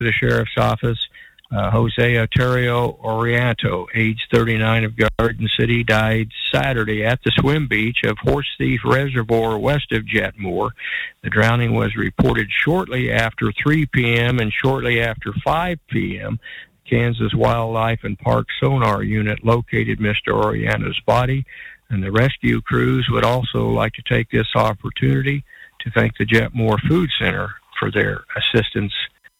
the sheriff's office. Jose Oterio Orianto, age 39, of Garden City, died Saturday at the swim beach of Horse Thief Reservoir west of Jetmore. The drowning was reported shortly after 3 p.m. and shortly after 5 p.m. Kansas Wildlife and Park Sonar Unit located Mr. Orianto's body, and the rescue crews would also like to take this opportunity to thank the Jetmore Food Center for their assistance.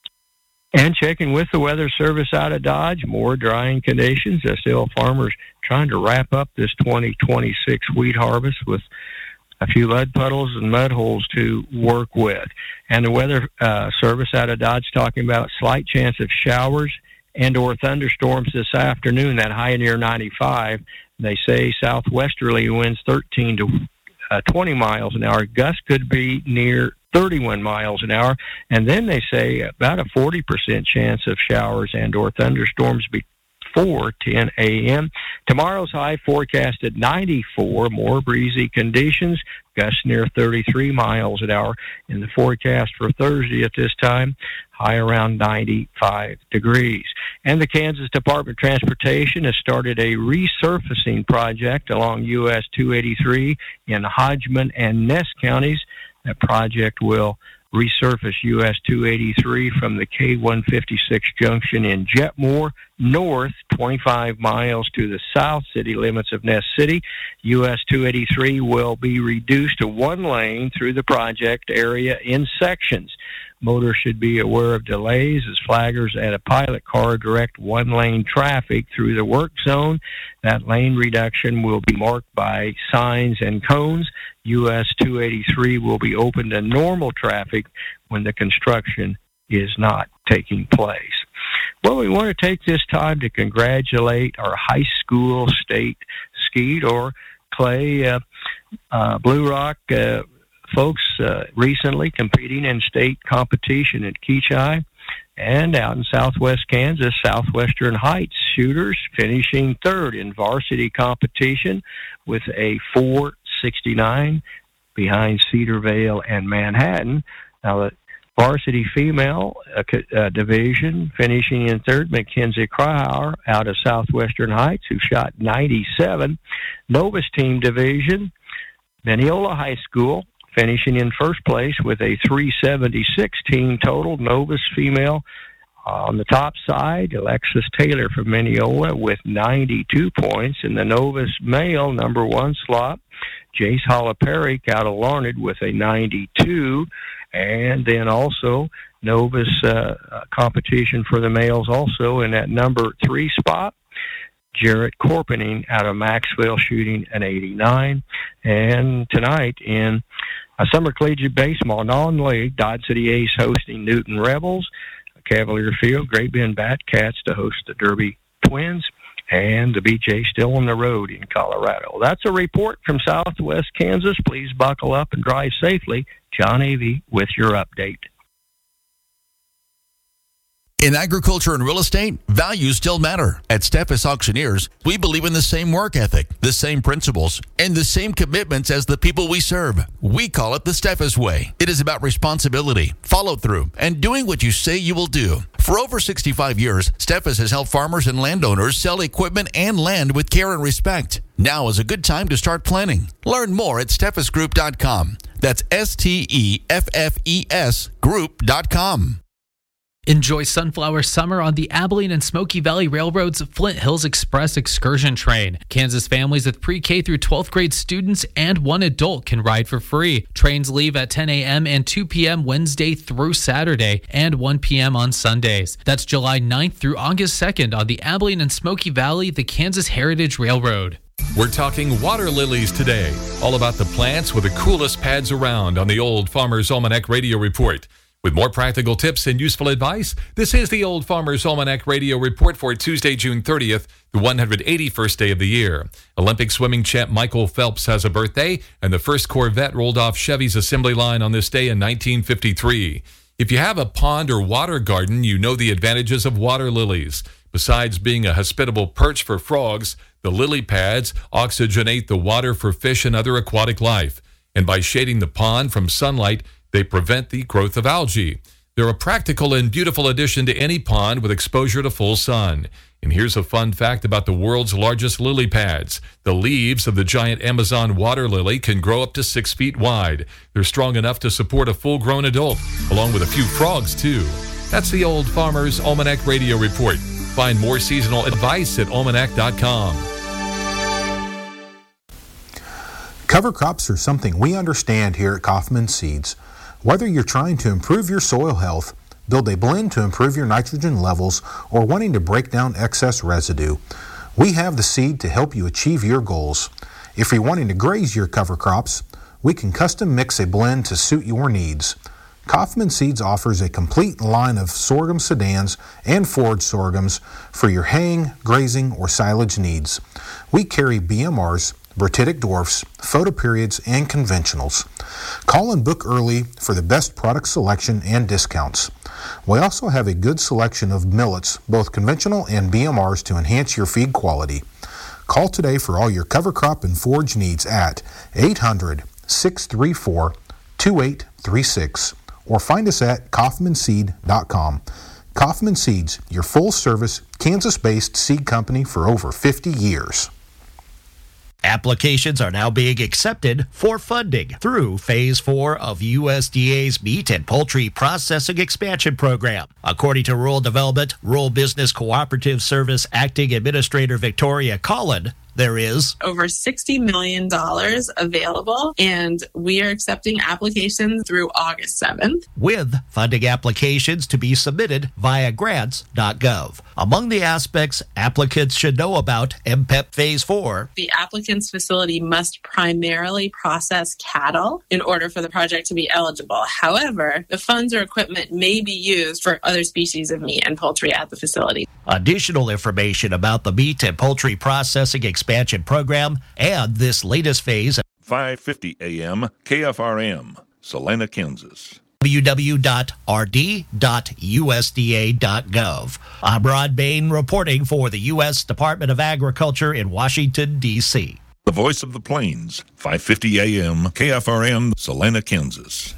And checking with the Weather Service out of Dodge, more drying conditions. Still farmers trying to wrap up this 2026 wheat harvest with a few mud puddles and mud holes to work with. And the Weather Service out of Dodge talking about slight chance of showers and or thunderstorms this afternoon, that high near 95. They say southwesterly winds 13 to 20 miles an hour. Gusts could be near 31 miles an hour, and then they say about a 40% chance of showers and or thunderstorms before 10 a.m. Tomorrow's high forecasted 94, more breezy conditions, gusts near 33 miles an hour. In the forecast for Thursday at this time, high around 95 degrees. And the Kansas Department of Transportation has started a resurfacing project along US 283 in Hodgman and Ness counties. That project will resurface US 283 from the K156 junction in Jetmore north 25 miles to the south city limits of Ness City. US 283 will be reduced to one lane through the project area in sections. Motorists should be aware of delays as flaggers and a pilot car direct one-lane traffic through the work zone. That lane reduction will be marked by signs and cones. US 283 will be open to normal traffic when the construction is not taking place. Well, we want to take this time to congratulate our high school state skeet or clay Blue Rock folks recently competing in state competition at Keachai. And out in southwest Kansas, Southwestern Heights shooters finishing third in varsity competition with a 4.69 behind Cedarvale and Manhattan. Now, the varsity female division finishing in third, Mackenzie Krauer out of Southwestern Heights, who shot 97. Novus team division, Mineola High School, finishing in first place with a 376 team total. Novus female on the top side, Alexis Taylor from Mineola with 92 points. In the Novus male number one slot, Jace Hollaperic out of Larned with a 92. And then also Novus competition for the males also in that number three spot, Jarrett Corpening out of Maxwell shooting an 89. And tonight in Summer Collegiate Baseball non-league, Dodge City Ace hosting Newton Rebels, Cavalier Field, Great Bend Batcats to host the Derby Twins, and the BJ still on the road in Colorado. That's a report from Southwest Kansas. Please buckle up and drive safely. John Avey with your update. In agriculture and real estate, values still matter. At Steffes Auctioneers, we believe in the same work ethic, the same principles, and the same commitments as the people we serve. We call it the Steffes Way. It is about responsibility, follow-through, and doing what you say you will do. For over 65 years, Steffes has helped farmers and landowners sell equipment and land with care and respect. Now is a good time to start planning. Learn more at steffesgroup.com. That's STEFFES group.com. Enjoy Sunflower Summer on the Abilene and Smoky Valley Railroad's Flint Hills Express excursion train. Kansas families with pre-K through 12th grade students and one adult can ride for free. Trains leave at 10 a.m. and 2 p.m. Wednesday through Saturday and 1 p.m. on Sundays. That's July 9th through August 2nd on the Abilene and Smoky Valley, the Kansas Heritage Railroad. We're talking water lilies today, all about the plants with the coolest pads around on the Old Farmer's Almanac Radio Report. With more practical tips and useful advice, this is the Old Farmer's Almanac Radio Report for Tuesday, June 30th, the 181st day of the year. Olympic swimming champ Michael Phelps has a birthday, and the first Corvette rolled off Chevy's assembly line on this day in 1953. If you have a pond or water garden, you know the advantages of water lilies. Besides being a hospitable perch for frogs, the lily pads oxygenate the water for fish and other aquatic life. And by shading the pond from sunlight, they prevent the growth of algae. They're a practical and beautiful addition to any pond with exposure to full sun. And here's a fun fact about the world's largest lily pads. The leaves of the giant Amazon water lily can grow up to 6 feet wide. They're strong enough to support a full-grown adult, along with a few frogs, too. That's the Old Farmer's Almanac Radio Report. Find more seasonal advice at almanac.com. Cover crops are something we understand here at Kaufman Seeds. Whether you're trying to improve your soil health, build a blend to improve your nitrogen levels, or wanting to break down excess residue, we have the seed to help you achieve your goals. If you're wanting to graze your cover crops, we can custom mix a blend to suit your needs. Kaufman Seeds offers a complete line of sorghum sedans and forage sorghums for your haying, grazing, or silage needs. We carry BMRs, Brititic dwarfs, photoperiods, and conventionals. Call and book early for the best product selection and discounts. We also have a good selection of millets, both conventional and BMRs, to enhance your feed quality. Call today for all your cover crop and forage needs at 800-634-2836 or find us at kaufmanseed.com. Kaufman Seeds, your full-service, Kansas-based seed company for over 50 years. Applications are now being accepted for funding through Phase 4 of USDA's Meat and Poultry Processing Expansion Program. According to Rural Development, Rural Business Cooperative Service Acting Administrator Victoria Collin, there is over $60 million available, and we are accepting applications through August 7th. With funding applications to be submitted via grants.gov. Among the aspects applicants should know about MPEP Phase 4. The applicant's facility must primarily process cattle in order for the project to be eligible. However, the funds or equipment may be used for other species of meat and poultry at the facility. Additional information about the Meat and Poultry Processing Expansion Program and this latest phase at 5:50 a.m. KFRM, Salina, Kansas. www.rd.usda.gov. I'm Rod Bain reporting for the U.S. Department of Agriculture in Washington, D.C. The Voice of the Plains, 5:50 a.m. KFRM, Salina, Kansas.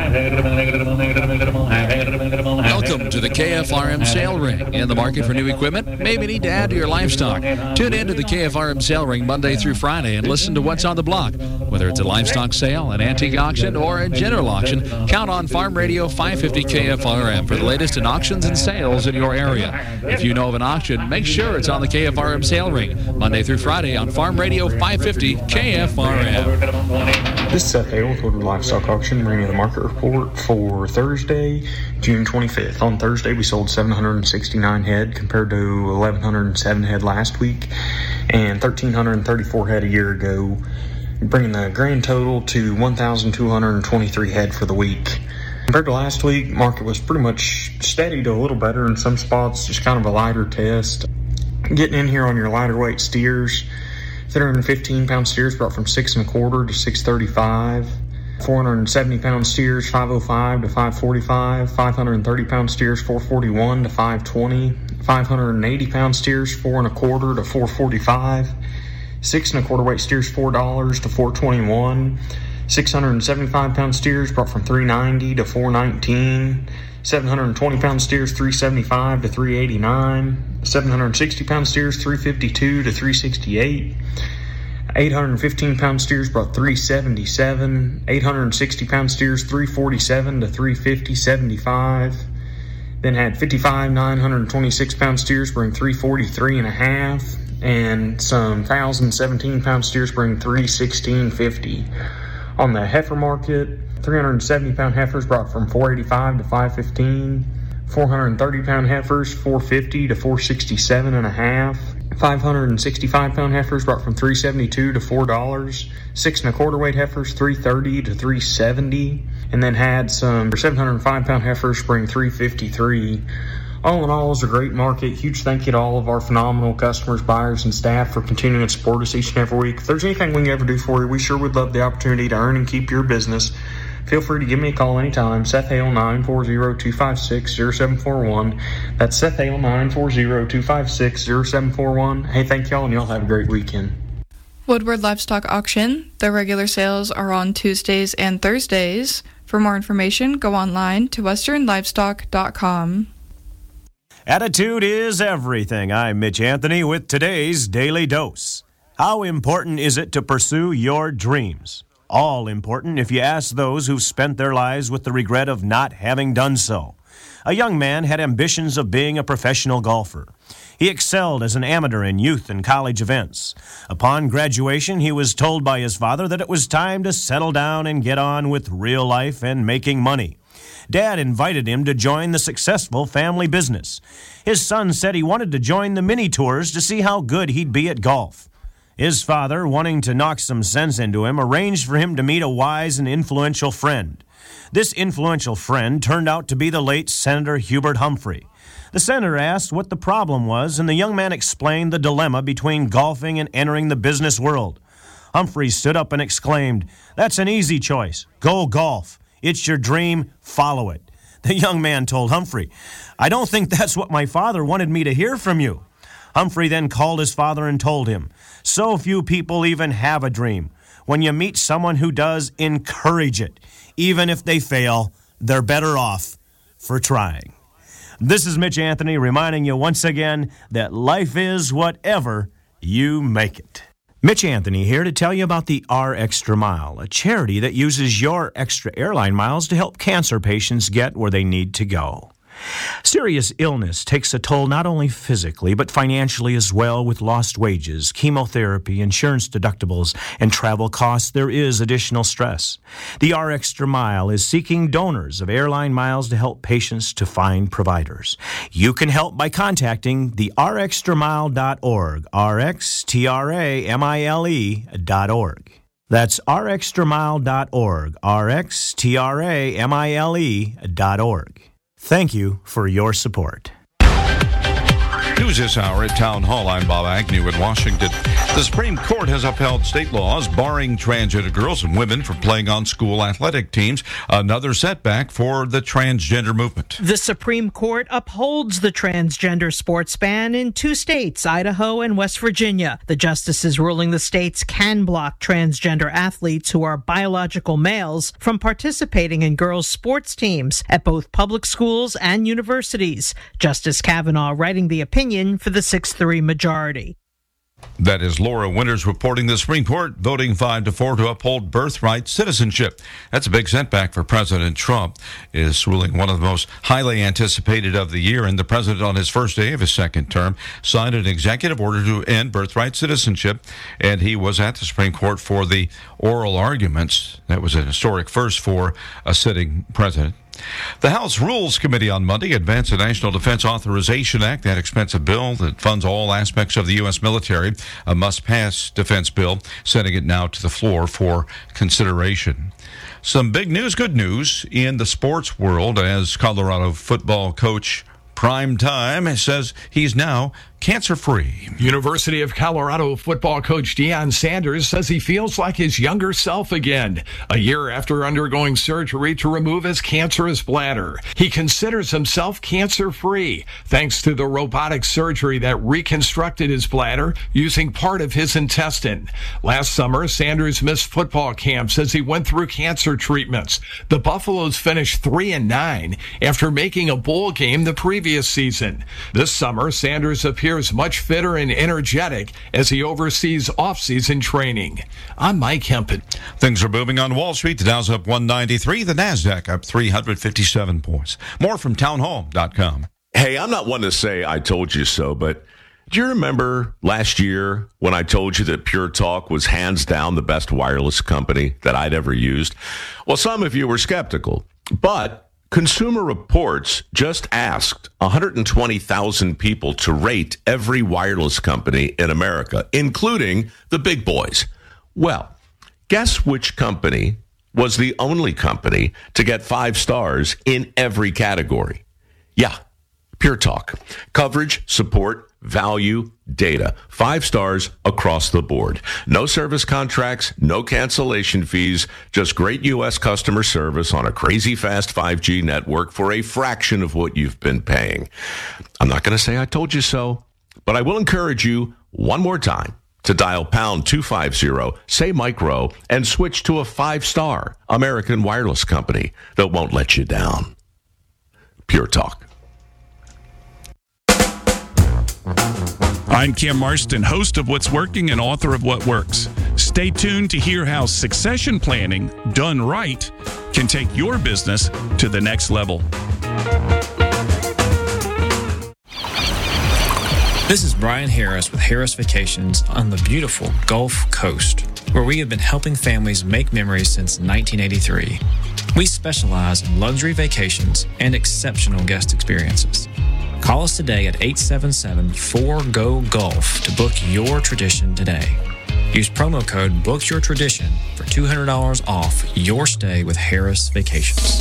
Welcome to the KFRM Sale Ring. In the market for new equipment? Maybe need to add to your livestock. Tune in to the KFRM Sale Ring Monday through Friday and listen to what's on the block. Whether it's a livestock sale, an antique auction, or a general auction, count on Farm Radio 550 KFRM for the latest in auctions and sales in your area. If you know of an auction, make sure it's on the KFRM Sale Ring Monday through Friday on Farm Radio 550 KFRM. This is Seth Hale with Woodward Livestock Auction, bringing the market report for Thursday, June 25th. On Thursday, we sold 769 head compared to 1,107 head last week and 1,334 head a year ago, bringing the grand total to 1,223 head for the week. Compared to last week, market was pretty much steady to a little better in some spots, just kind of a lighter test. Getting in here on your lighter weight steers, 315-pound steers brought from 6 1/4 to 635. 470-pound steers 505 to 545. 530-pound steers 441 to 520. 580-pound steers 4 1/4 to 445. 6 1/4 weight steers $4 to 421. 675-pound steers brought from 390 to 419. 720-pound steers 375 to 389. 760-pound steers 352 to 368. 815-pound steers brought 377. 860-pound steers 347 to 350.75. Then had 55 926-pound steers bring 343.5, and some 1,017-pound steers bring 316.50. On the heifer market, 370-pound heifers brought from 485 to 515. 430-pound heifers 450 to 467.5. 565-pound heifers brought from 372 to $4. 6 1/4 weight heifers 330 to 370, and then had some 705-pound heifers bring 353. All in all, it was a great market. Huge thank you to all of our phenomenal customers, buyers, and staff for continuing to support us each and every week. If there's anything we can ever do for you, we sure would love the opportunity to earn and keep your business. Feel free to give me a call anytime. Seth Hale, 940-256-0741. That's Seth Hale, 940-256-0741. Hey, thank y'all, and y'all have a great weekend. Woodward Livestock Auction. The regular sales are on Tuesdays and Thursdays For more information, go online to westernlivestock.com. Attitude is everything. I'm Mitch Anthony with today's Daily Dose. How important is it to pursue your dreams? All important if you ask those who've spent their lives with the regret of not having done so. A young man had ambitions of being a professional golfer. He excelled as an amateur in youth and college events. Upon graduation, he was told by his father that it was time to settle down and get on with real life and making money. Dad invited him to join the successful family business. His son said he wanted to join the mini tours to see how good he'd be at golf. His father, wanting to knock some sense into him, arranged for him to meet a wise and influential friend. This influential friend turned out to be the late Senator Hubert Humphrey. The senator asked what the problem was, and the young man explained the dilemma between golfing and entering the business world. Humphrey stood up and exclaimed, "That's an easy choice. Go golf. It's your dream. Follow it." The young man told Humphrey, "I don't think that's what my father wanted me to hear from you." Humphrey then called his father and told him, "So few people even have a dream. When you meet someone who does, encourage it. Even if they fail, they're better off for trying." This is Mitch Anthony reminding you once again that life is whatever you make it. Mitch Anthony here to tell you about the R Extra Mile, a charity that uses your extra airline miles to help cancer patients get where they need to go. Serious illness takes a toll not only physically, but financially as well. With lost wages, chemotherapy, insurance deductibles, and travel costs, there is additional stress. The R Extra Mile is seeking donors of airline miles to help patients to find providers. You can help by contacting the rxtramile.org, rxtramile.org. That's rxtramile.org, rxtramile.org. Thank you for your support. News this hour at Town Hall. I'm Bob Agnew in Washington. The Supreme Court has upheld state laws barring transgender girls and women from playing on school athletic teams. Another setback for the transgender movement. The Supreme Court upholds the transgender sports ban in 2 states, Idaho and West Virginia. The justices ruling the states can block transgender athletes who are biological males from participating in girls' sports teams at both public schools and universities. Justice Kavanaugh writing the opinion for the 6-3 majority. That is Laura Winters reporting the Supreme Court voting 5-4 to uphold birthright citizenship. That's a big setback for President Trump. His ruling, one of the most highly anticipated of the year, and the president on his first day of his second term signed an executive order to end birthright citizenship, and he was at the Supreme Court for the oral arguments. That was an historic first for a sitting president. The House Rules Committee on Monday advanced the National Defense Authorization Act, that expensive bill that funds all aspects of the U.S. military, a must-pass defense bill, sending it now to the floor for consideration. Some big news, good news in the sports world, as Colorado football coach Prime Time says he's now cancer-free. University of Colorado football coach Deion Sanders says he feels like his younger self again, a year after undergoing surgery to remove his cancerous bladder. He considers himself cancer-free thanks to the robotic surgery that reconstructed his bladder using part of his intestine. Last summer, Sanders missed football camps as he went through cancer treatments. The Buffaloes finished 3-9 after making a bowl game the previous season. This summer, Sanders appears much fitter and energetic as he oversees off-season training. I'm Mike Hempen. Things are moving on Wall Street. The Dow's up 193. The NASDAQ up 357 points. More from townhall.com. Hey, I'm not one to say I told you so, but do you remember last year when I told you that Pure Talk was hands down the best wireless company that I'd ever used? Well, some of you were skeptical, but Consumer Reports just asked 120,000 people to rate every wireless company in America, including the big boys. Well, guess which company was the only company to get 5 stars in every category? Yeah, Pure Talk. Coverage, support, value, data. 5 stars across the board. No service contracts, no cancellation fees, just great U.S. customer service on a crazy fast 5G network for a fraction of what you've been paying. I'm not going to say I told you so, but I will encourage you one more time to dial pound 250, say micro, and switch to a 5-star American wireless company that won't let you down. Pure Talk. I'm Cam Marston, host of What's Working and author of What Works. Stay tuned to hear how succession planning, done right, can take your business to the next level. This is Brian Harris with Harris Vacations on the beautiful Gulf Coast, where we have been helping families make memories since 1983. We specialize in luxury vacations and exceptional guest experiences. Call us today at 877-4GO-GULF to book your tradition today. Use promo code BOOKYOURTRADITION for $200 off your stay with Harris Vacations.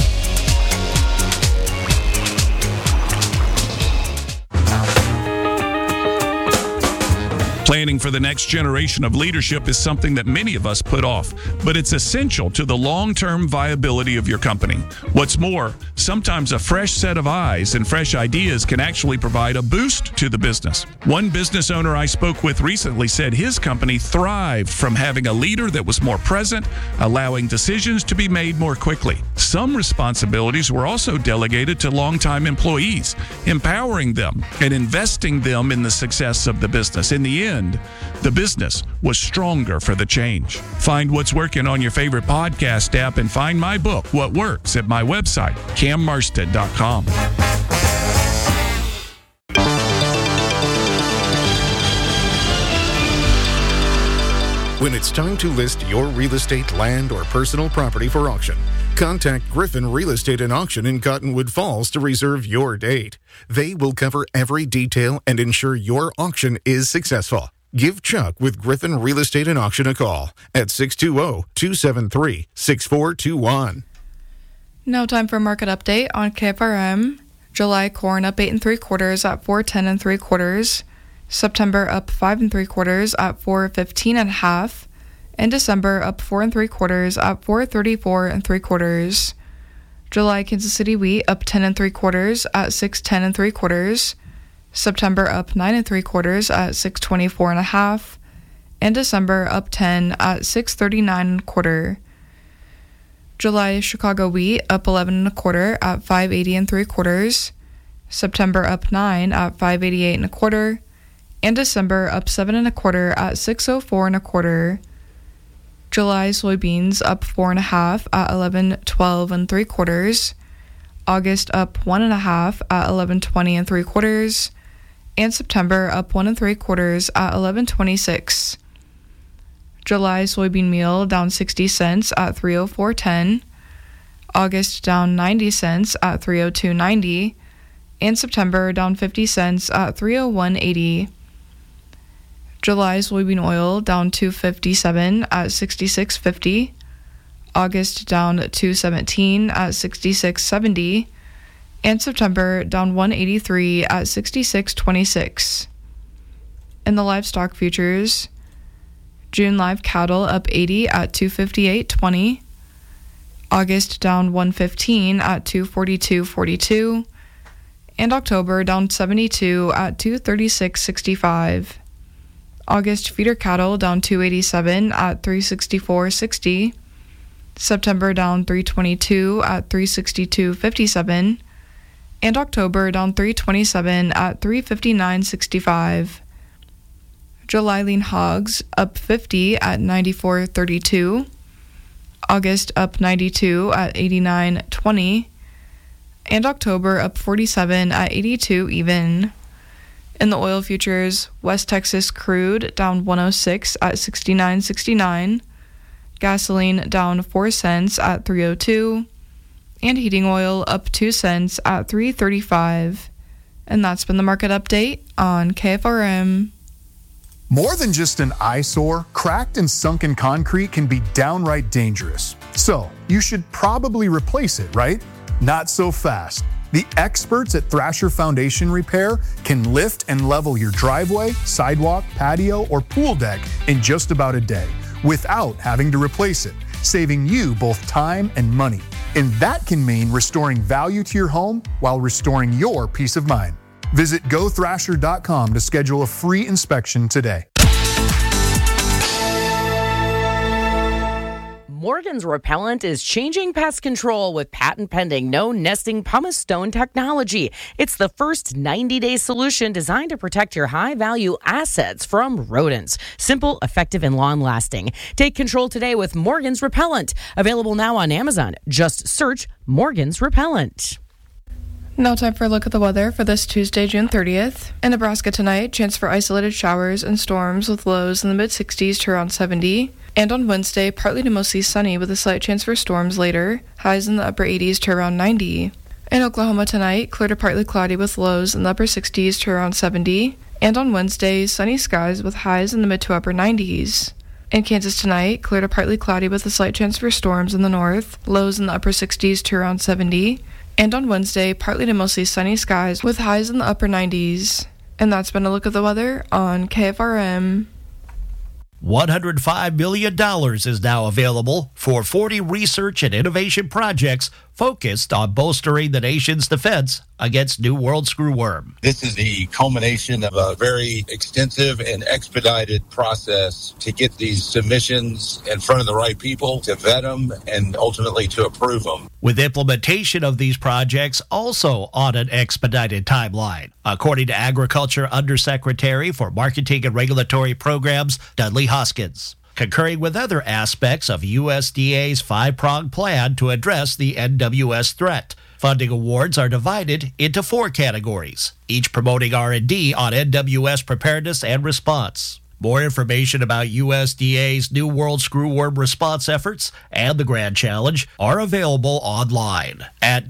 Planning for the next generation of leadership is something that many of us put off, but it's essential to the long-term viability of your company. What's more, sometimes a fresh set of eyes and fresh ideas can actually provide a boost to the business. One business owner I spoke with recently said his company thrived from having a leader that was more present, allowing decisions to be made more quickly. Some responsibilities were also delegated to longtime employees, empowering them and investing them in the success of the business. In the end, the business was stronger for the change. Find What's Working on your favorite podcast app and find my book, What Works, at my website, cammarsted.com. When it's time to list your real estate, land, or personal property for auction, contact Griffin Real Estate and Auction in Cottonwood Falls to reserve your date. They will cover every detail and ensure your auction is successful. Give Chuck with Griffin Real Estate and Auction a call at 620-273-6421. Now time for a market update on KFRM. July corn up 8 3/4 at $4.10 3/4. September up 5 3/4 at $4.15 1/2. And December up 4 3/4 at $4.34 3/4. July Kansas City wheat up 10 3/4 at $6.10 3/4. September up 9 3/4 at $6.24 1/2. And December up 10 at $6.39 1/4. July Chicago wheat up 11 1/4 at $5.80 3/4. September up 9 at $5.88 1/4. And December up 7 1/4 at $6.04 1/4. July soybeans up 4 1/2 at $11.12 3/4. August up 1 1/2 at $11.20 3/4. And September up 1 3/4 at $11.26. July soybean meal down 60 cents at $3.0410. August down 90 cents at $3.0290. And September down 50 cents at $3.0180. July soybean oil down $2.57 at $66.50. August down $2.17 at $66.70. And September down $1.83 at $66.26. In the livestock futures, June live cattle up 80 at $258.20. August down $115 at $242.42. And October down 72 at $236.65. August feeder cattle down $287 at $364.60. September down $322 at $362.57. And October down $327 at $359.65. July lean hogs up 50 at $94.32. August up 92 at $89.20. And October up 47 at $82 even. In the oil futures, West Texas crude down 106 at $69.69. Gasoline down 4 cents at $3.02. And heating oil up 2 cents at $3.35. And that's been the market update on KFRM. More than just an eyesore, cracked and sunken concrete can be downright dangerous. So, you should probably replace it, right? Not so fast. The experts at Thrasher Foundation Repair can lift and level your driveway, sidewalk, patio, or pool deck in just about a day without having to replace it, saving you both time and money. And that can mean restoring value to your home while restoring your peace of mind. Visit GoThrasher.com to schedule a free inspection today. Morgan's Repellent is changing pest control with patent-pending no-nesting pumice stone technology. It's the first 90-day solution designed to protect your high-value assets from rodents. Simple, effective, and long-lasting. Take control today with Morgan's Repellent. Available now on Amazon. Just search Morgan's Repellent. Now time for a look at the weather for this Tuesday, June 30th. In Nebraska tonight, chance for isolated showers and storms with lows in the mid-60s to around 70. And on Wednesday, partly to mostly sunny with a slight chance for storms later, highs in the upper 80s to around 90. In Oklahoma tonight, clear to partly cloudy with lows in the upper 60s to around 70. And on Wednesday, sunny skies with highs in the mid to upper 90s. In Kansas tonight, clear to partly cloudy with a slight chance for storms in the north, lows in the upper 60s to around 70. And on Wednesday, partly to mostly sunny skies with highs in the upper 90s. And that's been a look at the weather on KFRM. $105 million is now available for 40 research and innovation projects focused on bolstering the nation's defense against New World Screwworm. This is the culmination of a very extensive and expedited process to get these submissions in front of the right people, to vet them, and ultimately to approve them. With implementation of these projects also on an expedited timeline, according to Agriculture Undersecretary for Marketing and Regulatory Programs, Dudley Hoskins. Concurring with other aspects of USDA's five-pronged plan to address the NWS threat. Funding awards are divided into 4 categories, each promoting R&D on NWS preparedness and response. More information about USDA's New World Screwworm response efforts and the Grand Challenge are available online at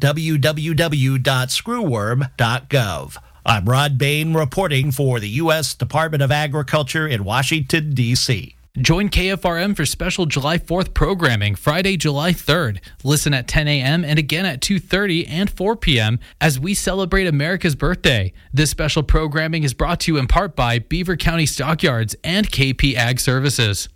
www.screwworm.gov. I'm Rod Bain reporting for the U.S. Department of Agriculture in Washington, D.C. Join KFRM for special July 4th programming Friday, July 3rd. Listen at 10 a.m. and again at 2:30 and 4 p.m. as we celebrate America's birthday. This special programming is brought to you in part by Beaver County Stockyards and KP Ag Services.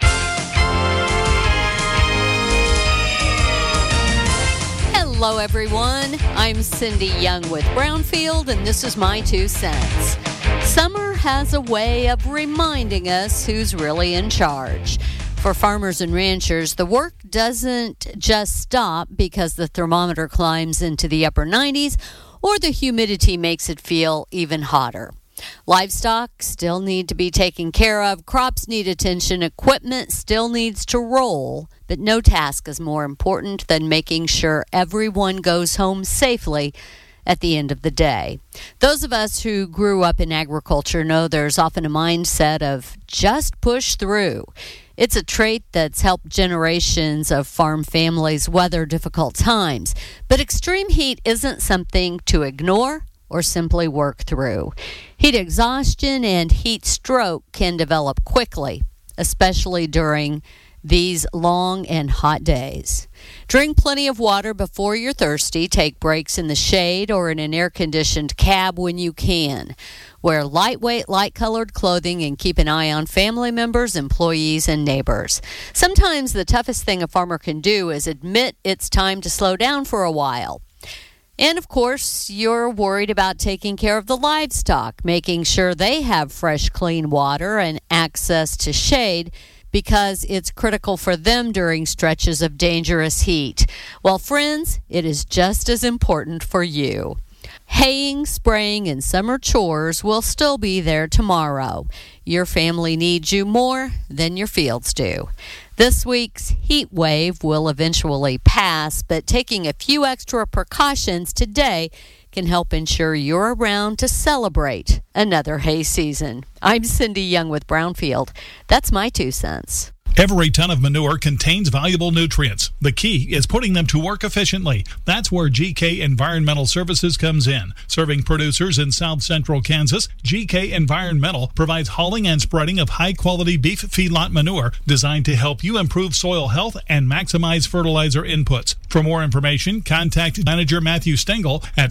Hello, everyone. I'm Cindy Young with Brownfield, and this is my 2 cents. Summer has a way of reminding us who's really in charge. For farmers and ranchers, the work doesn't just stop because the thermometer climbs into the upper 90s or the humidity makes it feel even hotter. Livestock still need to be taken care of, crops need attention, equipment still needs to roll, but no task is more important than making sure everyone goes home safely at the end of the day. Those of us who grew up in agriculture know there's often a mindset of just push through. It's a trait that's helped generations of farm families weather difficult times, but extreme heat isn't something to ignore or simply work through. Heat exhaustion and heat stroke can develop quickly, especially during these long and hot days. Drink plenty of water before you're thirsty. Take breaks in the shade or in an air-conditioned cab when you can. Wear lightweight, light-colored clothing and keep an eye on family members, employees, and neighbors. Sometimes the toughest thing a farmer can do is admit it's time to slow down for a while. And, of course, you're worried about taking care of the livestock, making sure they have fresh, clean water and access to shade, because it's critical for them during stretches of dangerous heat. Well, friends, it is just as important for you. Haying, spraying, and summer chores will still be there tomorrow. Your family needs you more than your fields do. This week's heat wave will eventually pass, but taking a few extra precautions today can help ensure you're around to celebrate another hay season. I'm Cindy Young with Brownfield. That's my 2 cents. Every ton of manure contains valuable nutrients. The key is putting them to work efficiently. That's where GK Environmental Services comes in. Serving producers in south central Kansas, GK Environmental provides hauling and spreading of high-quality beef feedlot manure designed to help you improve soil health and maximize fertilizer inputs. For more information, contact Manager Matthew Stengel at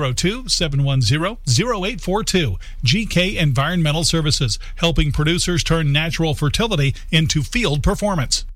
402-710-0842. GK Environmental Services, helping producers turn natural fertility into field performance.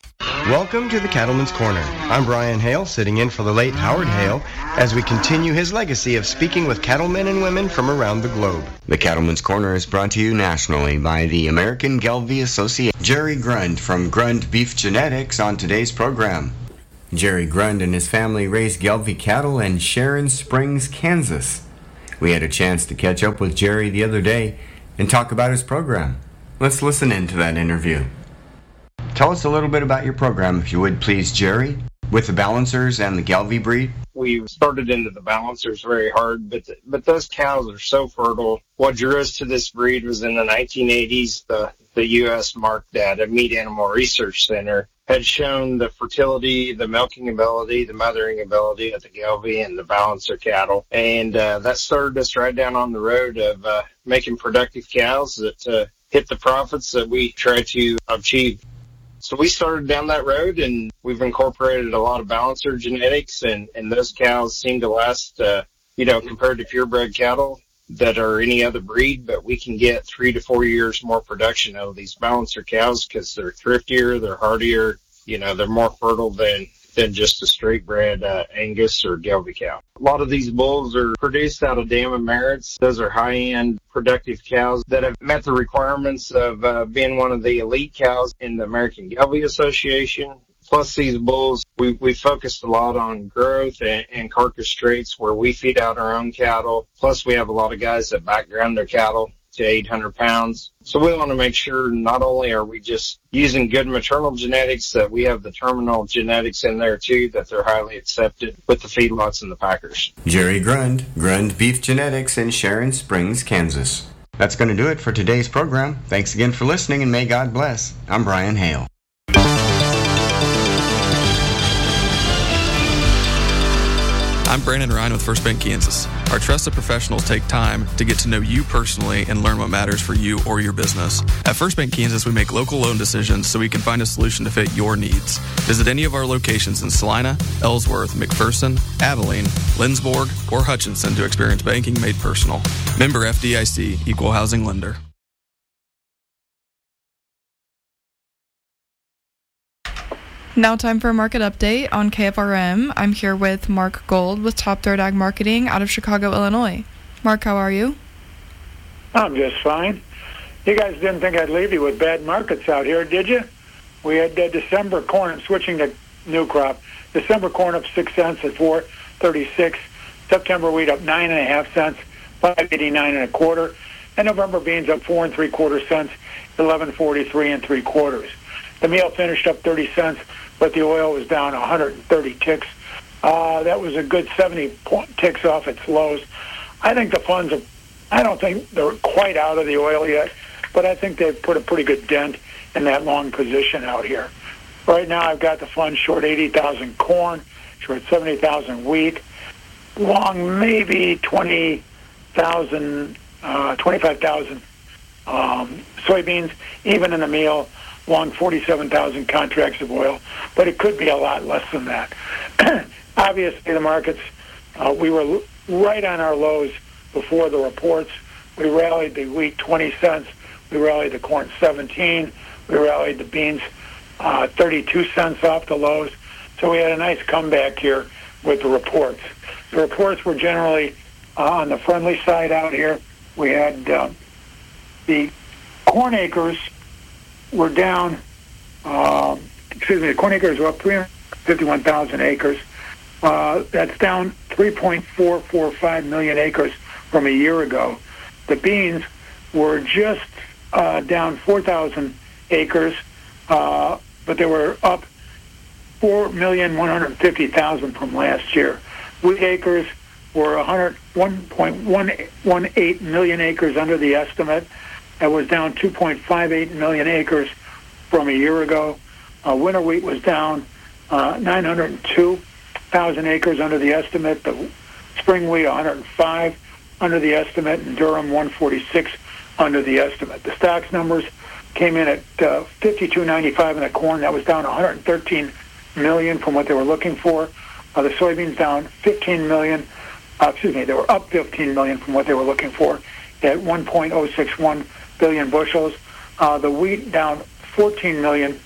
Welcome to the Cattleman's Corner. I'm Brian Hale, sitting in for the late Howard Hale, as we continue his legacy of speaking with cattlemen and women from around the globe. The Cattleman's Corner is brought to you nationally by the American Gelbvieh Association. Jerry Grund from Grund Beef Genetics on today's program. Jerry Grund and his family raise Gelbvieh cattle in Sharon Springs, Kansas. We had a chance to catch up with Jerry the other day and talk about his program. Let's listen in to that interview. Tell us a little bit about your program, if you would please, Jerry, with the Balancers and the Gelbvieh breed. We started into the Balancers very hard, but those cows are so fertile. What drew us to this breed was in the 1980s, the U.S. marked data, Meat Animal Research Center, had shown the fertility, the milking ability, the mothering ability of the Gelbvieh and the Balancer cattle. And that started us right down on the road of making productive cows that hit the profits that we try to achieve. So we started down that road, and we've incorporated a lot of Balancer genetics, and those cows seem to last, compared to purebred cattle that are any other breed, but we can get 3 to 4 years more production out of these Balancer cows because they're thriftier, they're hardier, they're more fertile than just a straight bred Angus or Gelbvieh cow. A lot of these bulls are produced out of Dam and Merritts. Those are high-end productive cows that have met the requirements of being one of the elite cows in the American Gelbvieh Association. Plus these bulls, we focused a lot on growth and carcass traits where we feed out our own cattle. Plus we have a lot of guys that background their cattle to 800 pounds. So we want to make sure not only are we just using good maternal genetics, that we have the terminal genetics in there too, that they're highly accepted with the feedlots and the packers. Jerry Grund, Grund Beef Genetics in Sharon Springs, Kansas. That's going to do it for today's program. Thanks again for listening, and may God bless. I'm Brian Hale. I'm Brandon Ryan with First Bank Kansas. Our trusted professionals take time to get to know you personally and learn what matters for you or your business. At First Bank Kansas, we make local loan decisions so we can find a solution to fit your needs. Visit any of our locations in Salina, Ellsworth, McPherson, Abilene, Lindsborg, or Hutchinson to experience banking made personal. Member FDIC, Equal Housing Lender. Now time for a market update on KFRM. I'm here with Mark Gold with Top Third Ag Marketing out of Chicago, Illinois. Mark, how are you? I'm just fine. You guys didn't think I'd leave you with bad markets out here, did you? We had December corn. I'm switching to new crop. December corn up 6 cents at $4.36. September wheat up 9.5 cents, $5.89 1/4. And November beans up 4 3/4 cents, $11.43 3/4. The meal finished up 30 cents, but the oil was down 130 ticks. That was a good 70 ticks off its lows. I think the funds I don't think they're quite out of the oil yet, but I think they've put a pretty good dent in that long position out here. Right now I've got the funds short 80,000 corn, short 70,000 wheat, long maybe 25,000 soybeans, even in the meal, long 47,000 contracts of oil, but it could be a lot less than that. Obviously, the markets, we were right on our lows before the reports. We rallied the wheat 20 cents. We rallied the corn 17. We rallied the beans 32 cents off the lows. So we had a nice comeback here with the reports. The reports were generally on the friendly side out here. We had the corn acres were down, the corn acres were up 351,000 acres. That's down 3.445 million acres from a year ago. The beans were just down 4,000 acres, but they were up 4,150,000 from last year. Wheat acres were 1.18 million acres under the estimate. That was down 2.58 million acres from a year ago. Winter wheat was down 902,000 acres under the estimate. The spring wheat 105 under the estimate, and Durham 146 under the estimate. The stocks numbers came in at 52.95 in the corn. That was down 113 million from what they were looking for. The soybeans down 15 million. They were up 15 million from what they were looking for at 1.061 billion bushels. The wheat down 14 million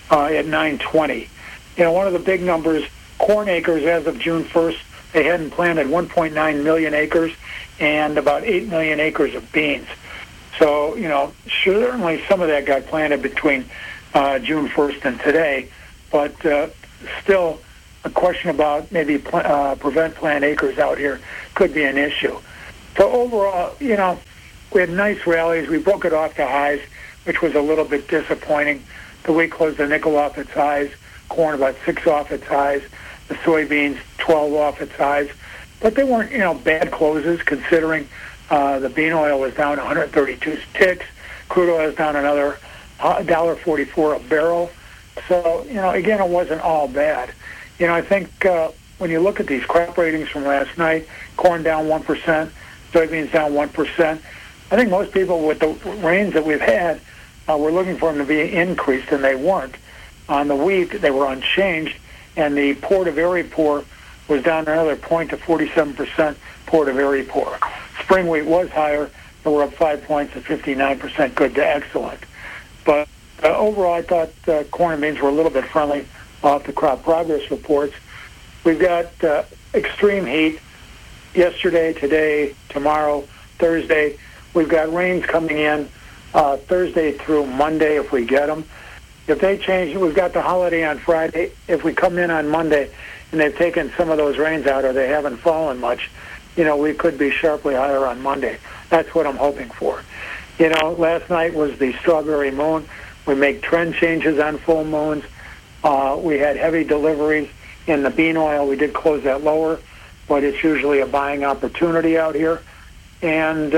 at 920. One of the big numbers, corn acres as of June 1st, they hadn't planted 1.9 million acres and about 8 million acres of beans. So, certainly some of that got planted between June 1st and today, but still a question about maybe prevent plant acres out here could be an issue. So overall, we had nice rallies. We broke it off to highs, which was a little bit disappointing. The wheat closed the nickel off its highs, corn about 6 off its highs, the soybeans 12 off its highs. But they weren't, bad closes considering the bean oil was down 132 ticks. Crude oil is down another $1.44 a barrel. So, again, it wasn't all bad. I think when you look at these crop ratings from last night, corn down 1%, soybeans down 1%. I think most people with the rains that we've had were looking for them to be increased, and they weren't. On the wheat, they were unchanged, and the Port of Erie pour was down another point to 47% Port of Erie pour. Spring wheat was higher, but we're up 5 points at 59% good to excellent. But overall, I thought corn and beans were a little bit friendly off the crop progress reports. We've got extreme heat yesterday, today, tomorrow, Thursday. We've got rains coming in Thursday through Monday if we get them. If they change, we've got the holiday on Friday. If we come in on Monday and they've taken some of those rains out or they haven't fallen much, we could be sharply higher on Monday. That's what I'm hoping for. Last night was the strawberry moon. We make trend changes on full moons. We had heavy deliveries in the bean oil. We did close that lower, but it's usually a buying opportunity out here. And,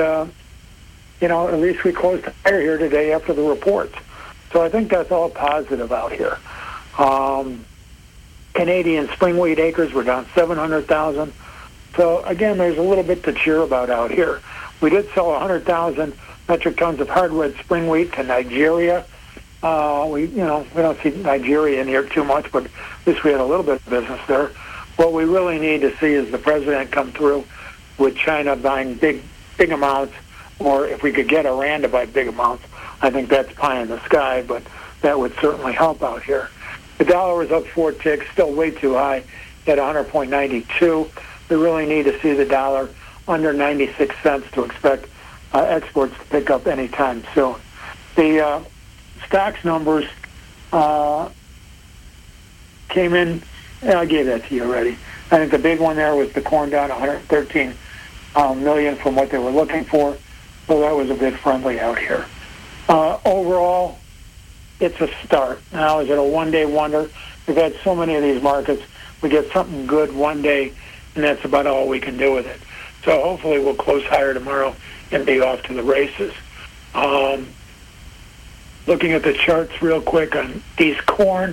at least we closed higher here today after the reports. So I think that's all positive out here. Canadian spring wheat acres were down 700,000. So, again, there's a little bit to cheer about out here. We did sell 100,000 metric tons of hard red spring wheat to Nigeria. We don't see Nigeria in here too much, but at least we had a little bit of business there. What we really need to see is the president come through with China buying big amounts, or if we could get Iran to buy big amounts. I think that's pie in the sky, but that would certainly help out here. The dollar is up 4 ticks, still way too high at 100.92. We really need to see the dollar under 96 cents to expect exports to pick up anytime soon. The stocks numbers came in, I gave that to you already. I think the big one there was the corn down 113 million from what they were looking for, so that was a bit friendly out here. Overall, it's a start. Now, is it a one-day wonder? We've had so many of these markets. We get something good one day, and that's about all we can do with it. So hopefully we'll close higher tomorrow and be off to the races. Looking at the charts real quick on these corn.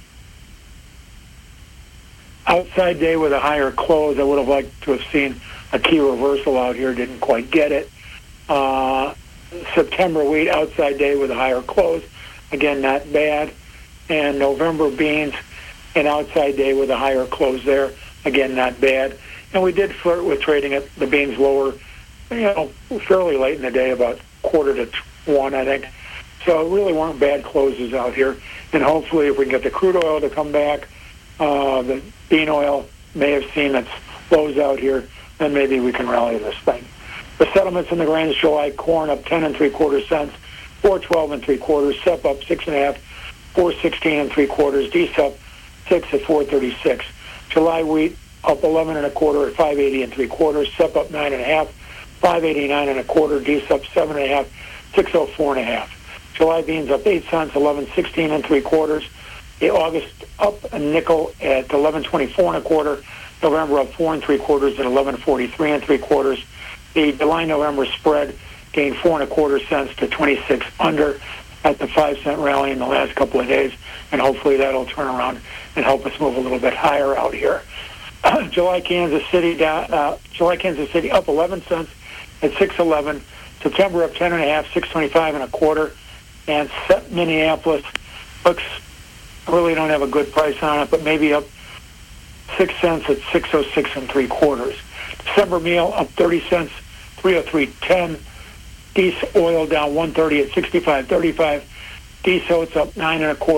Outside day with a higher close. I would have liked to have seen a key reversal out here. Didn't quite get it. September wheat outside day with a higher close. Again, not bad. And November beans, an outside day with a higher close there. Again, not bad. And we did flirt with trading at the beans lower, fairly late in the day, about 1:45, I think. So it really weren't bad closes out here. And hopefully if we can get the crude oil to come back, the bean oil may have seen its lows out here, then maybe we can rally this thing. The settlements in the grains, July corn up 10 3/4 cents, 4.12 3/4, SEP up 6.5, 4.16 3/4, DSUP 6 at 4.36. July wheat up 11 1/4 at 5.80 3/4, SEP up 9.5, 5.89 1/4, DSUP 7.5, 6.04 1/2. July beans up 8 cents, 11.16 3/4. The August up a nickel at 11.24 1/4. November up 4 3/4 at 11.43 3/4. The July-November spread gained 4 1/4 cents to 26 under at the 5-cent rally in the last couple of days, and hopefully that'll turn around and help us move a little bit higher out here. July Kansas City up 11 cents at 6.11. September up 10 1/2, 6.25 1/4, and SEP Minneapolis looks, I really don't have a good price on it, but maybe up 6 cents at 6.06 3/4. December meal up 30 cents, 303.10. Diesel oil down 130 at 65.35. Diesel it's up 9 1/4,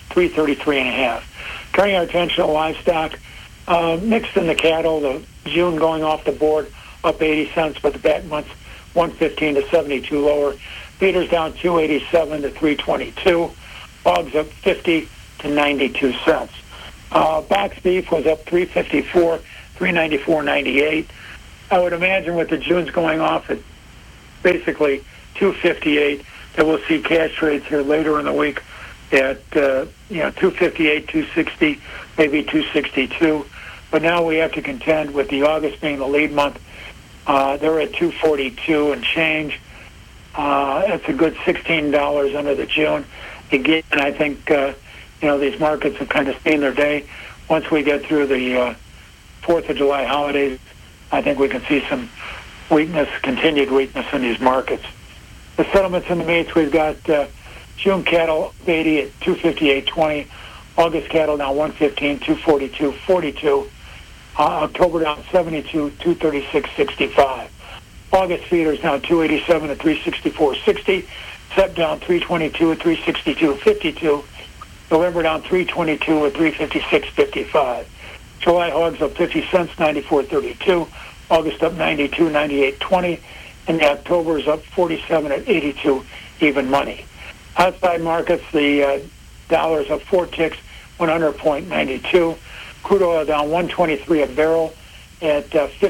$333.5. Turning our attention to livestock, mixed in the cattle, the June going off the board up 80 cents, but the back months 115 to 72 lower. Feeders down 287 to 322. Hogs up 50 to 92 cents. Box beef was up 354, 394.98. I would imagine with the Junes going off at basically 258, that we'll see cash trades here later in the week at 258, 260, maybe 262. But now we have to contend with the August being the lead month. They're at 242 and change. That's a good $16 under the June. Again, I think these markets have kind of seen their day. Once we get through the 4th of July holidays, I think we can see some weakness, continued weakness in these markets. The settlements in the meats, we've got June cattle 80 at 258.20. August cattle now 115, 242.42. October down 72, 236.65. August feeders now 287 at 364.60. Sep down 322 at 362.52. November down 322 at 356.55. July hogs up 50 cents, 94.32. August up 92, 98.20. And the October is up 47 at 82 even money. Outside markets, the dollar's up 4 ticks, 100.92. Crude oil down 123 a barrel at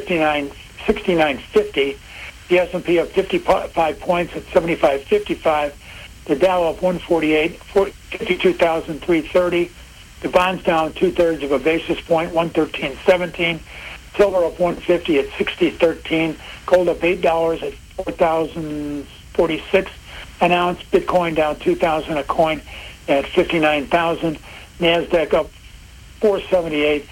69.50. The S&P up 55 points at 75.55. The Dow up 148, 52,330. The bonds down 2/3 of a basis point, 113.17. Silver up 150 at 60.13. Gold up $8 at 4,046 an ounce. Bitcoin down 2,000 a coin at 59,000. Nasdaq up 478,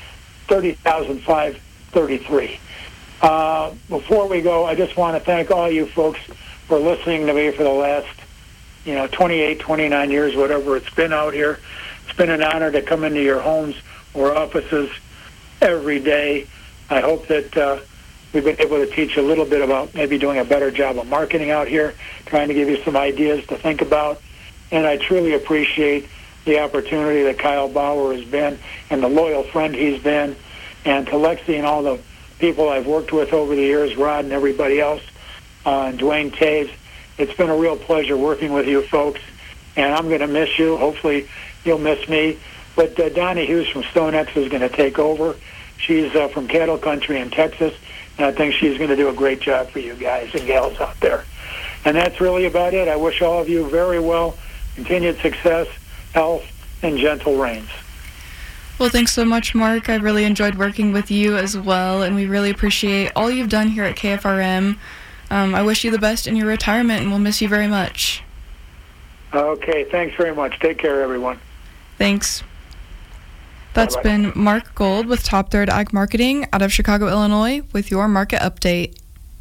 30,533. Before we go, I just want to thank all you folks for listening to me for the last 28, 29 years, whatever it's been out here. It's been an honor to come into your homes or offices every day. I hope that we've been able to teach you a little bit about maybe doing a better job of marketing out here, trying to give you some ideas to think about. And I truly appreciate the opportunity that Kyle Bauer has been and the loyal friend he's been, and to Lexi and all the people I've worked with over the years, Rod and everybody else, and Dwayne Taves. It's been a real pleasure working with you folks, and I'm going to miss you. Hopefully you'll miss me. But Donnie Hughes from StoneX is going to take over. She's from Cattle Country in Texas, and I think she's going to do a great job for you guys and gals out there. And that's really about it. I wish all of you very well, continued success, health, and gentle rains. Well, thanks so much, Mark. I really enjoyed working with you as well, and we really appreciate all you've done here at KFRM. I wish you the best in your retirement, and we'll miss you very much. Okay, thanks very much. Take care, everyone. Thanks. That's Bye-bye. been Mark Gold with Top Third Ag Marketing out of Chicago, Illinois, with your market update.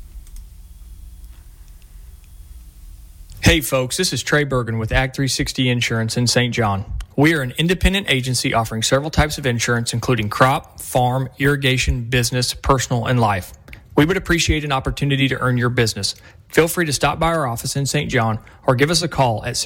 Hey folks, this is Trey Bergen with Ag 360 Insurance in St. John. We are an independent agency offering several types of insurance, including crop, farm, irrigation, business, personal, and life. We would appreciate an opportunity to earn your business. Feel free to stop by our office in St. John or give us a call at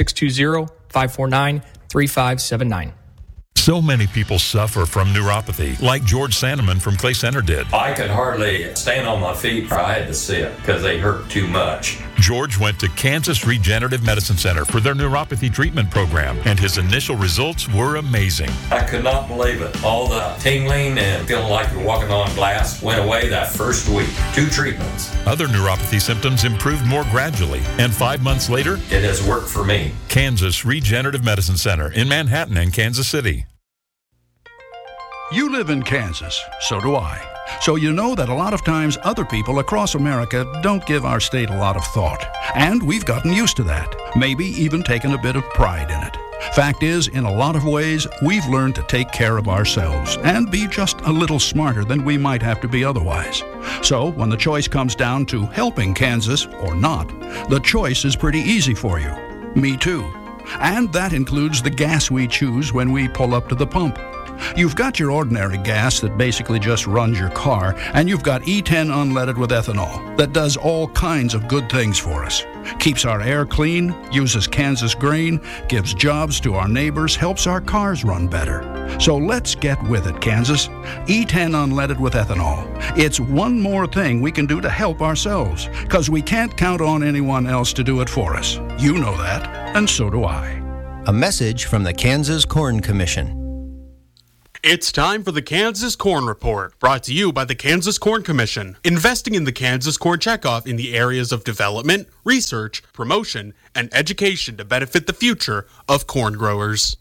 620-549-3579. So many people suffer from neuropathy, like George Sandeman from Clay Center did. I could hardly stand on my feet. I had to sit because they hurt too much. George went to Kansas Regenerative Medicine Center for their neuropathy treatment program, and his initial results were amazing. I could not believe it. All the tingling and feeling like you're walking on glass went away that first week. 2 treatments. Other neuropathy symptoms improved more gradually, and 5 months later, it has worked for me. Kansas Regenerative Medicine Center in Manhattan and Kansas City. You live in Kansas, so do I. So you know that a lot of times other people across America don't give our state a lot of thought. And we've gotten used to that, maybe even taken a bit of pride in it. Fact is, in a lot of ways, we've learned to take care of ourselves and be just a little smarter than we might have to be otherwise. So when the choice comes down to helping Kansas or not, the choice is pretty easy for you. Me too. And that includes the gas we choose when we pull up to the pump. You've got your ordinary gas that basically just runs your car, and you've got E10 unleaded with ethanol that does all kinds of good things for us. Keeps our air clean, uses Kansas grain, gives jobs to our neighbors, helps our cars run better. So let's get with it, Kansas. E10 unleaded with ethanol. It's one more thing we can do to help ourselves, because we can't count on anyone else to do it for us. You know that, and so do I. A message from the Kansas Corn Commission. It's time for the Kansas Corn Report, brought to you by the Kansas Corn Commission, investing in the Kansas Corn Checkoff in the areas of development, research, promotion, and education to benefit the future of corn growers.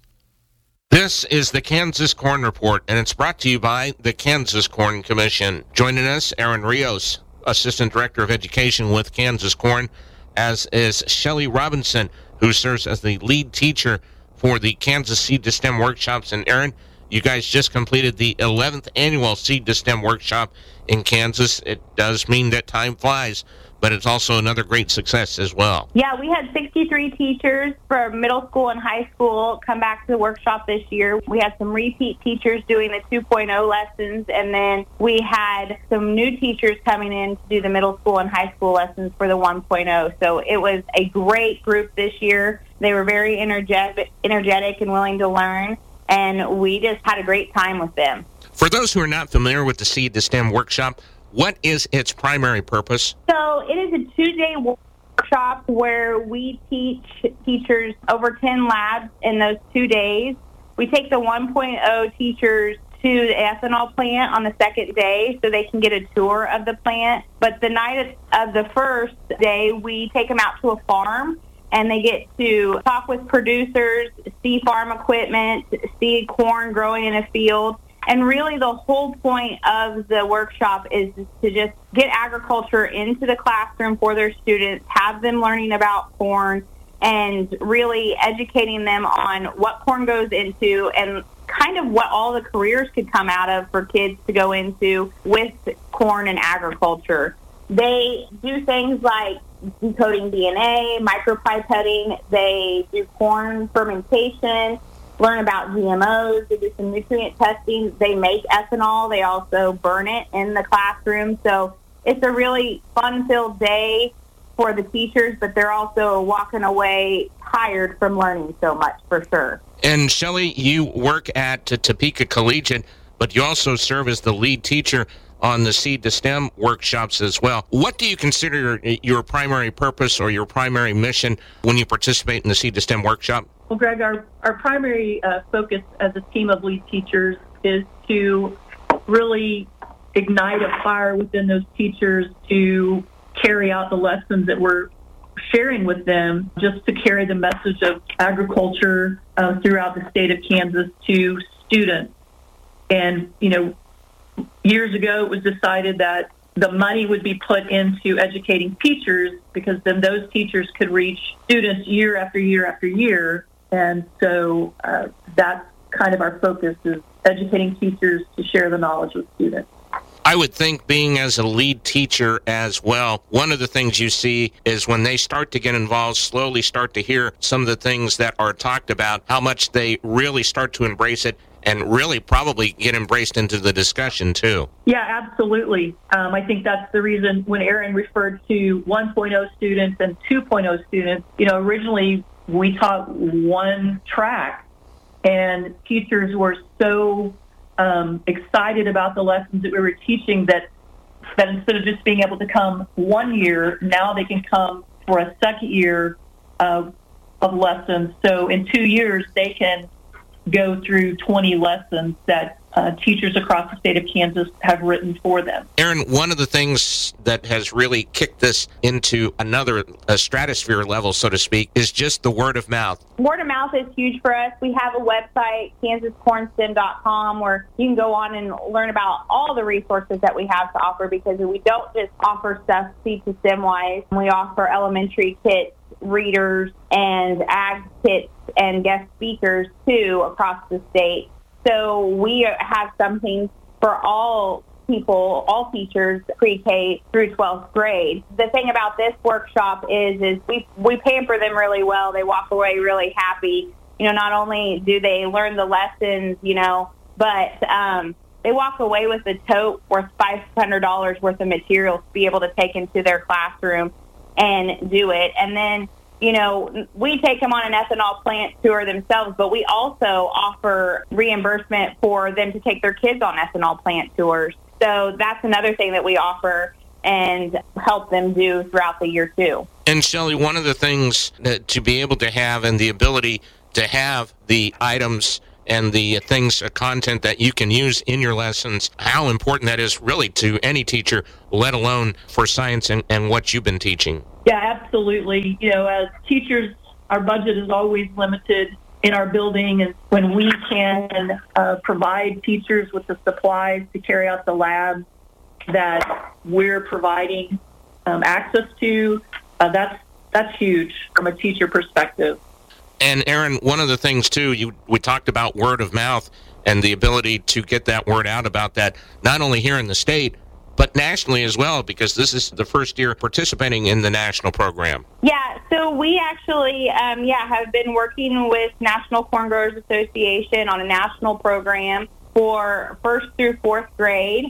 This is the Kansas Corn Report, and it's brought to you by the Kansas Corn Commission. Joining us, Aaron Rios, Assistant Director of Education with Kansas Corn, as is Shelly Robinson, who serves as the lead teacher for the Kansas Seed to STEM workshops. And Aaron, you guys just completed the 11th annual Seed to STEM workshop in Kansas. It does mean that time flies, but it's also another great success as well. Yeah, we had 63 teachers from middle school and high school come back to the workshop this year. We had some repeat teachers doing the 2.0 lessons, and then we had some new teachers coming in to do the middle school and high school lessons for the 1.0. So it was a great group this year. They were very energetic and willing to learn, and we just had a great time with them. For those who are not familiar with the Seed to STEM workshop, what is its primary purpose? So it is a 2-day workshop where we teach teachers over 10 labs in those 2 days. We take the 1.0 teachers to the ethanol plant on the second day so they can get a tour of the plant. But the night of the first day, we take them out to a farm, and they get to talk with producers, see farm equipment, see corn growing in a field. And really the whole point of the workshop is to just get agriculture into the classroom for their students, have them learning about corn, and really educating them on what corn goes into and kind of what all the careers could come out of for kids to go into with corn and agriculture. They do things like decoding DNA, micropipetting. They do corn fermentation, learn about GMOs. They do some nutrient testing. They make ethanol. They also burn it in the classroom. So it's a really fun-filled day for the teachers, but they're also walking away tired from learning so much, for sure. And Shelly, you work at Topeka Collegiate, but you also serve as the lead teacher on the Seed to STEM workshops as well. What do you consider your primary purpose or your primary mission when you participate in the Seed to STEM workshop? Well, Greg, our primary focus as a team of lead teachers is to really ignite a fire within those teachers to carry out the lessons that we're sharing with them, just to carry the message of agriculture throughout the state of Kansas to students. And, years ago it was decided that the money would be put into educating teachers because then those teachers could reach students year after year after year. And so that's kind of our focus, is educating teachers to share the knowledge with students. I would think, being as a lead teacher as well, one of the things you see is when they start to get involved, slowly start to hear some of the things that are talked about, how much they really start to embrace it and really probably get embraced into the discussion too. Yeah, absolutely. I think that's the reason when Aaron referred to 1.0 students and 2.0 students, originally we taught one track, and teachers were so excited about the lessons that we were teaching that instead of just being able to come 1 year, now they can come for a second year of lessons. So in 2 years, they can go through 20 lessons that teachers across the state of Kansas have written for them. Aaron, one of the things that has really kicked this into a stratosphere level, so to speak, is just the word of mouth. Word of mouth is huge for us. We have a website, kansascornstem.com, where you can go on and learn about all the resources that we have to offer, because we don't just offer stuff Seed to STEM-wise. We offer elementary kits, readers, and ag kits and guest speakers, too, across the state. So we have something for all people, all teachers, pre-K through 12th grade. The thing about this workshop is we pamper them really well. They walk away really happy. Not only do they learn the lessons, but they walk away with a tote worth $500 worth of materials to be able to take into their classroom and do it. And then, we take them on an ethanol plant tour themselves, but we also offer reimbursement for them to take their kids on ethanol plant tours. So that's another thing that we offer and help them do throughout the year, too. And, Shelley, one of the things that to be able to have and the ability to have the items and the things, content that you can use in your lessons, how important that is really to any teacher, let alone for science and what you've been teaching. Yeah, absolutely. As teachers, our budget is always limited in our building, and when we can provide teachers with the supplies to carry out the labs that we're providing access to, that's huge from a teacher perspective. And Aaron, one of the things too, we talked about word of mouth and the ability to get that word out about that, not only here in the state, but nationally as well, because this is the first year participating in the national program. Yeah, so we actually, have been working with National Corn Growers Association on a national program for 1st through 4th grade.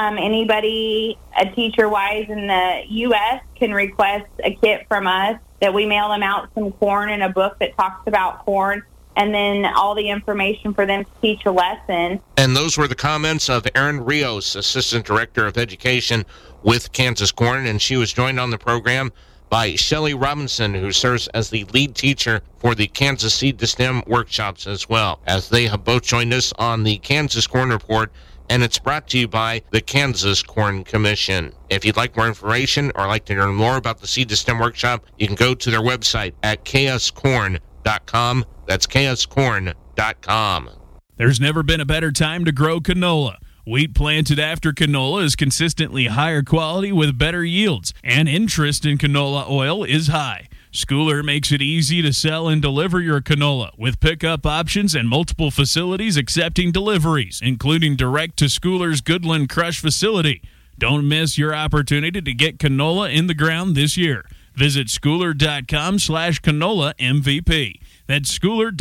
Anybody, teacher-wise in the U.S., can request a kit from us that we mail them out some corn and a book that talks about corn, and then all the information for them to teach a lesson. And those were the comments of Erin Rios, Assistant Director of Education with Kansas Corn, and she was joined on the program by Shelley Robinson, who serves as the lead teacher for the Kansas Seed to STEM workshops as well, as they have both joined us on the Kansas Corn Report, and it's brought to you by the Kansas Corn Commission. If you'd like more information or like to learn more about the Seed to STEM workshop, you can go to their website at kscorn.com. That's kscorn.com. There's never been a better time to grow canola. Wheat planted after canola is consistently higher quality with better yields, and interest in canola oil is high. Schooler makes it easy to sell and deliver your canola with pickup options and multiple facilities accepting deliveries, including direct to Schooler's Goodland Crush facility. Don't miss your opportunity to get canola in the ground this year. Visit schooler.com/canola MVP. That's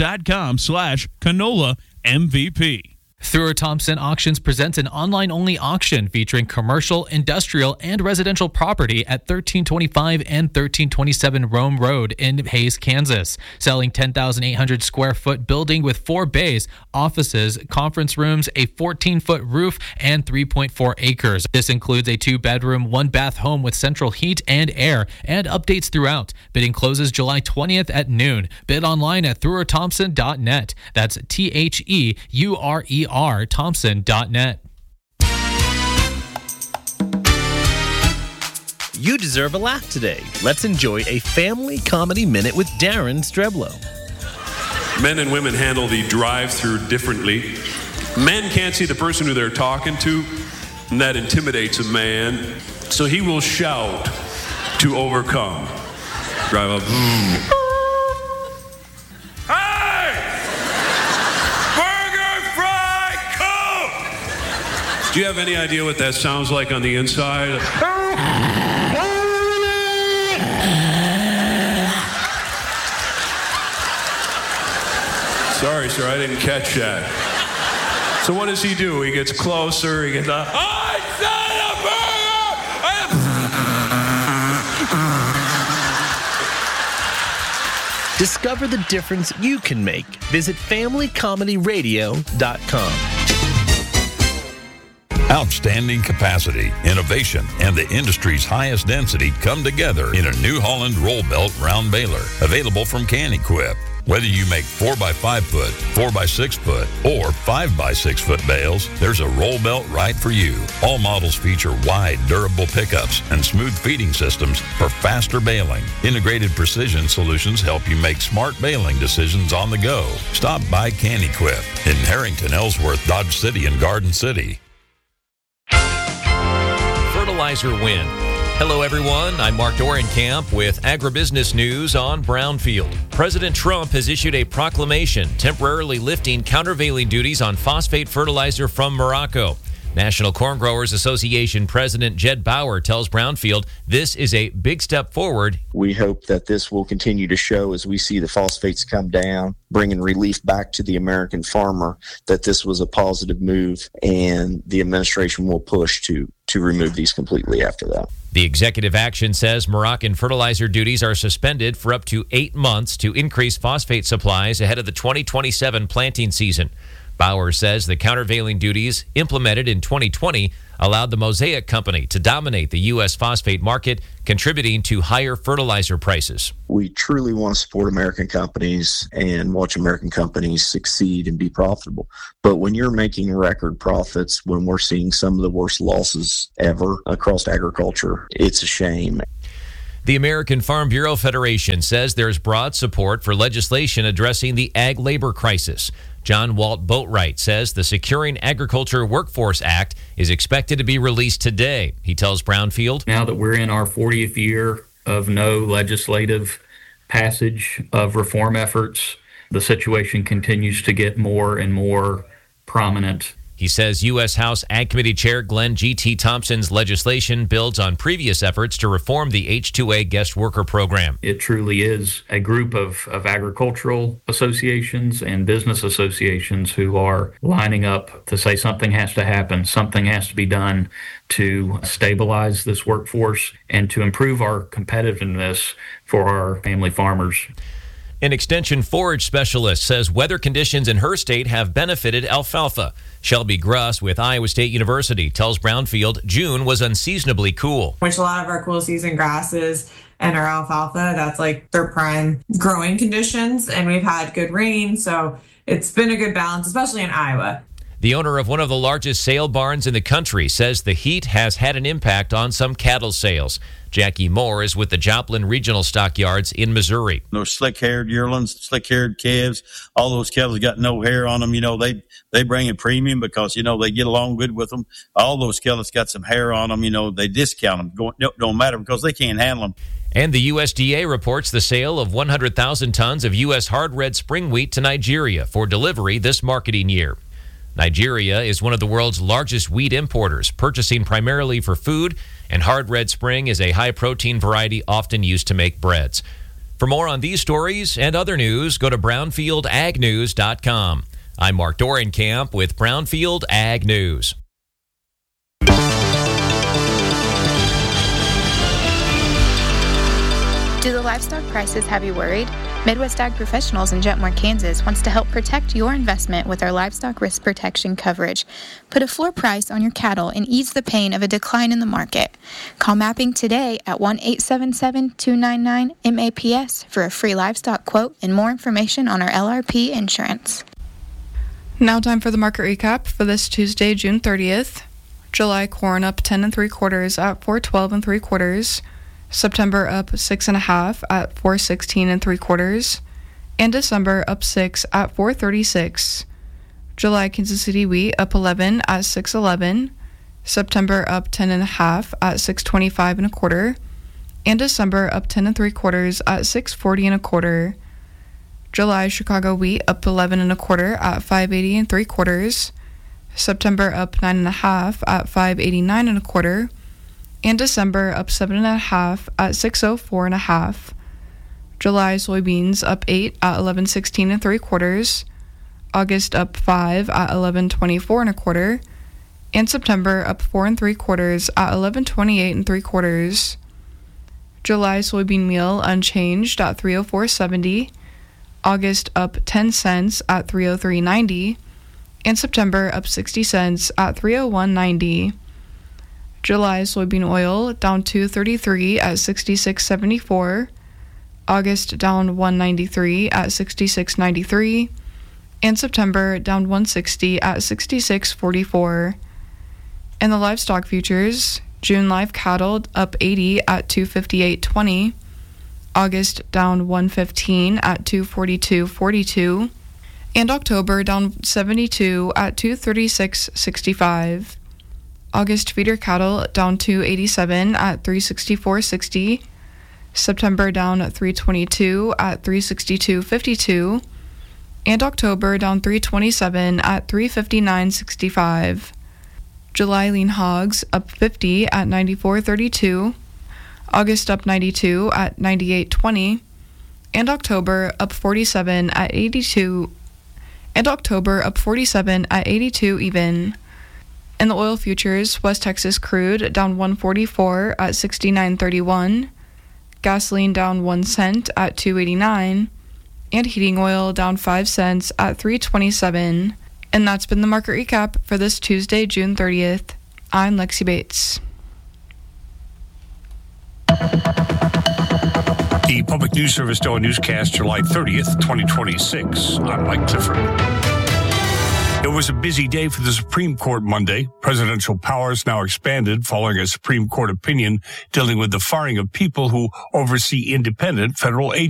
schooler.com/canola MVP. Thrower Thompson Auctions presents an online-only auction featuring commercial, industrial, and residential property at 1325 and 1327 Rome Road in Hays, Kansas. Selling 10,800 square foot building with 4 bays, offices, conference rooms, a 14-foot roof, and 3.4 acres. This includes a 2-bedroom, 1-bath home with central heat and air, and updates throughout. Bidding closes July 20th at noon. Bid online at throwerthompson.net. That's THEURER Thompson.net. You deserve a laugh today. Let's enjoy a family comedy minute with Darren Streblow. Men and women handle the drive-through differently. Men can't see the person who they're talking to, and that intimidates a man. So he will shout to overcome. Drive up. Do you have any idea what that sounds like on the inside? Sorry, sir, I didn't catch that. So what does he do? He gets closer, he gets, I said a burger! Discover the difference you can make. Visit FamilyComedyRadio.com. Outstanding capacity, innovation, and the industry's highest density come together in a New Holland roll belt round baler, available from Can-Equip. Whether you make 4x5 foot, 4x6 foot, or 5x6 foot bales, there's a roll belt right for you. All models feature wide, durable pickups and smooth feeding systems for faster baling. Integrated precision solutions help you make smart baling decisions on the go. Stop by Can-Equip in Harrington, Ellsworth, Dodge City, and Garden City. Fertilizer Win. Hello, everyone. I'm Mark Dorenkamp with Agribusiness News on Brownfield. President Trump has issued a proclamation temporarily lifting countervailing duties on phosphate fertilizer from Morocco. National Corn Growers Association President Jed Bauer tells Brownfield this is a big step forward. We hope that this will continue to show as we see the phosphates come down, bringing relief back to the American farmer, that this was a positive move, and the administration will push to remove these completely after that. The executive action says Moroccan fertilizer duties are suspended for up to 8 months to increase phosphate supplies ahead of the 2027 planting season. Bauer says the countervailing duties implemented in 2020 allowed the Mosaic Company to dominate the U.S. phosphate market, contributing to higher fertilizer prices. We truly want to support American companies and watch American companies succeed and be profitable. But when you're making record profits, when we're seeing some of the worst losses ever across agriculture, it's a shame. The American Farm Bureau Federation says there's broad support for legislation addressing the ag labor crisis. John Walt Boatwright says the Securing Agriculture Workforce Act is expected to be released today. He tells Brownfield, now that we're in our 40th year of no legislative passage of reform efforts, the situation continues to get more and more prominent. He says U.S. House Ag Committee Chair Glenn G.T. Thompson's legislation builds on previous efforts to reform the H-2A guest worker program. It truly is a group of agricultural associations and business associations who are lining up to say something has to happen, something has to be done to stabilize this workforce and to improve our competitiveness for our family farmers. An extension forage specialist says weather conditions in her state have benefited alfalfa. Shelby Gruss with Iowa State University tells Brownfield June was unseasonably cool. Which a lot of our cool season grasses and our alfalfa, that's like their prime growing conditions. And we've had good rain, so it's been a good balance, especially in Iowa. The owner of one of the largest sale barns in the country says the heat has had an impact on some cattle sales. Jackie Moore is with the Joplin Regional Stockyards in Missouri. Those slick-haired yearlings, slick-haired calves, all those calves got no hair on them. You know, they bring a premium because, you know, they get along good with them. All those calves got some hair on them. You know, they discount them. Don't matter because they can't handle them. And the USDA reports the sale of 100,000 tons of U.S. hard red spring wheat to Nigeria for delivery this marketing year. Nigeria is one of the world's largest wheat importers, purchasing primarily for food, and hard red spring is a high-protein variety often used to make breads. For more on these stories and other news, go to brownfieldagnews.com. I'm Mark Dorenkamp with Brownfield Ag News. Do the livestock prices have you worried? Midwest Ag Professionals in Jetmore, Kansas wants to help protect your investment with our livestock risk protection coverage. Put a floor price on your cattle and ease the pain of a decline in the market. Call Mapping today at 1-877-299-MAPS for a free livestock quote and more information on our LRP insurance. Now time for the market recap for this Tuesday, June 30th. July corn up 10 3/4 at 412 3/4. September up 6 1/2 at 416 3/4, and December up 6 at 436. July Kansas City wheat up 11 at 611. September up 10 1/2 at 625 1/4, and December up 10 3/4 at 640 1/4. July Chicago wheat up 11 1/4 at 580 3/4. September up 9 1/2 at 589 1/4. And December up 7 1/2 at 604 1/2. July soybeans up 8 at 1116 3/4. August up 5 at 1124 1/4. And September up 4 3/4 at 1128 3/4. July soybean meal unchanged at 304.70. August up 10 cents at 303.90. And September up 60 cents at 301.90. July soybean oil down $2.33 at 66.74. August down $1.93 at 66.93. And September down $1.60 at 66.44. And the livestock futures, June live cattle up 80 at 258.20. August down 115 at 242.42. And October down 72 at 236.65. August feeder cattle down 287 at 364.60. September down 322 at 362.52. And October down 327 at 359.65. July lean hogs up 50 at 94.32, August up 92 at 98.20, and October up 47 at 82, and October up 47 at 82 even. In the oil futures, West Texas crude down 144 at 69.31, gasoline down 1 cent at 2.89, and heating oil down 5 cents at 3.27. And that's been the market recap for this Tuesday, June 30th. I'm Lexi Bates. The Public News Service Daily Newscast, July 30th, 2026. I'm Mike Clifford. It was a busy day for the Supreme Court Monday. Presidential powers now expanded following a Supreme Court opinion dealing with the firing of people who oversee independent federal agencies.